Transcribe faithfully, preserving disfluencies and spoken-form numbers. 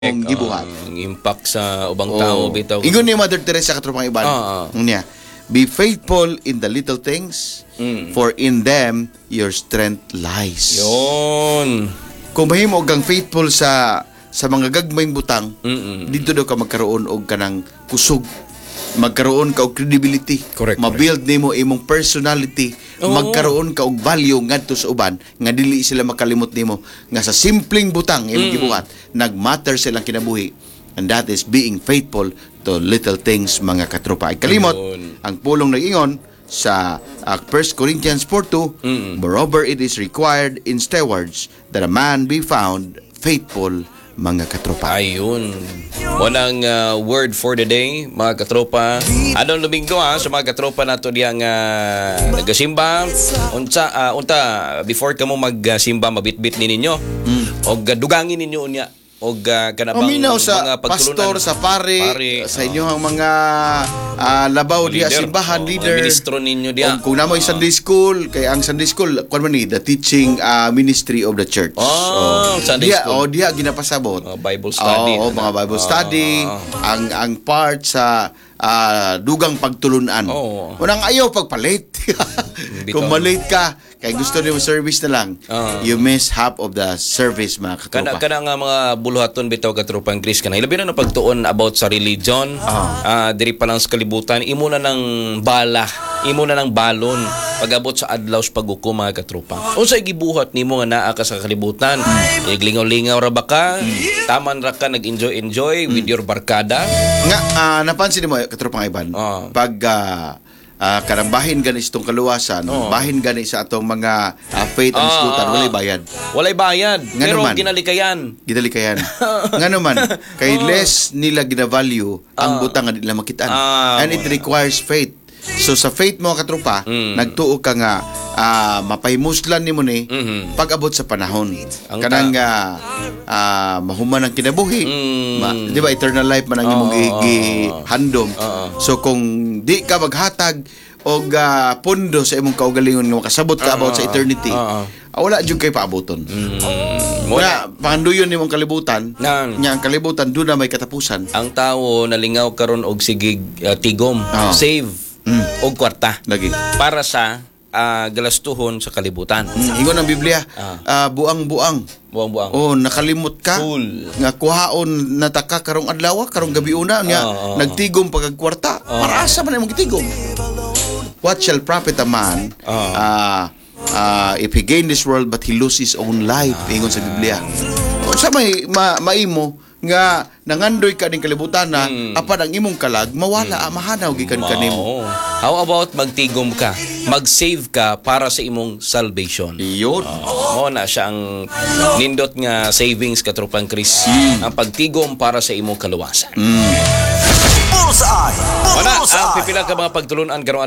Ang gibuhat. Ang impact sa ubang tao bitaw. Ingon ni Mother Teresa katropang iban. Ah, ah. Niya, be faithful in the little things, Mm. for in them your strength lies. Yun. Kung mahimo kang faithful sa sa mga gagmayng butang, Mm-mm. dito daw ka magkaroon og kanang kusog. Magkaroon ka og credibility. Correct, Ma-build nimo imong personality. Oo. Magkaroon ka og value ngadto sa uban nga dili sila makalimot nimo nga sa simpleng butang imong Mm. gibuhat nagmatter silang kinabuhi, and that is being faithful to little things, mga katropa. Ay kalimot Ayun. ang pulong nag-ingon sa uh, First Corinthians four two, Mm. moreover it is required in stewards that a man be found faithful, mga katropa. Ayun. Walang uh, word for the day, mga katropa. Anong Domingo ha, sa mga katropa nato diya nga nagasimba. Unsa, uh, unta, before ka mo magsimba, mabitbit ni ninyo. Mm. O dugangin ninyo unya. O uh, kanabang Paminaw sa mga pastor, pagtulunan. sa pare, Pare, sa oh. inyong mga ah, labaw diya, Leader. simbahan, Oh, leader. ministro ninyo diya. O kung namoy Sunday school, kay ang Sunday school, kuan man ni, the teaching ah, ministry of the church. Oh, Sunday diya, school. Oh, diya ginapasabot. Oh, Bible study. Oo, oh, mga Bible Oh. study, ang ang part sa ah, dugang pagtulunan. Oo. Unang ayaw pagpalit. Kung Bitaw. malate ka, kay gusto niyo service na lang, Oo. you miss half of the service, mga Kana katropa. kana nga mga buluhaton bitaw katropang Chris kana. Ilabi na no pagtuon about sa religion. Ah, diri pa lang sa kalibutan, imo na ng bala, imo na ng balon pag-abot sa adlaw sa pag-ukom, mga katropa. Unsay gibuhat nimo nga naa ka sa kalibutan? Iglingaw-lingaw ra ba ka? Taman ra ka nag-enjoy-enjoy with your barkada? Nga, ah, napansin mo, katropang Iban, Ah. pag ah, ah, karang bahin gani itong kaluwasan, Oh. bahin gani sa atong mga ah, faith and Ah, iskutan, ah, walay ah. bayad. Walay bayad, Nga pero naman. ginalikayan. Gidalikayan. Nga naman, kay Oh. less nila gina-value ang Ah. butang nga nila makitaan. Ah, And it requires faith. So sa faith mo, katropa, Mm. nagtuo ka nga ah, mapahimuslan ni mo ni Mhm. pag-abot sa panahon. Ang Kanang ah, ah, mahuman ang kinabuhi. Mm. Ma, di ba, eternal life man ang Oo, imong oo, oo. gihandom. Oo. So kung di ka maghatag og ah, pundo sa imong kaugalingon nga makasabot ka Oo, about sa eternity, oo. ah, wala jud kay paaboton. Mm. Wala, panganduyon nimong kalibutan, Nang. nya ang kalibutan doon na may katapusan. Ang tao nalingaw karon og sigig uh, tigom, Oo. save Mm. og kwarta Lagi. para sa uh, galastuhon sa kalibutan. Mm, ingon ang Biblia, Ah. ah, buang-buang. Buang-buang. Oh, nakalimot ka. Full. Nga kuhaon nataka karong adlaw, karong gabi una nya Oo, oo. nagtigom pagkwarta. Oo. Para asa man imong gitigom? What shall profit a man Oo. ah, ah, if he gain this world but he lose his own life? Ingon sa Biblia. O sa may ma, maimo nga nangandoy ka ning kalibutan na Mm. apan ang imong kalag mawala mm. mahanaw gikan kanimo. Mao. How about magtigom ka? Mag-save ka para sa imong salvation. Iyon. Mo na siya ang nindot nga savings katropang Chris. Mm. Ang pagtigom para sa imong kaluwasan. Mm. Bullseye! Wala, ang Bullseye! pipila ka mga pagtulunan karon